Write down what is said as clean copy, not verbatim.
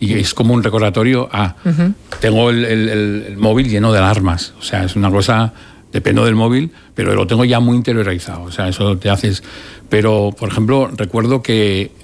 y es como un recordatorio. Tengo el móvil lleno de alarmas. O sea, es una cosa, dependo del móvil, pero lo tengo ya muy interiorizado. O sea, eso te haces. Pero, por ejemplo, recuerdo que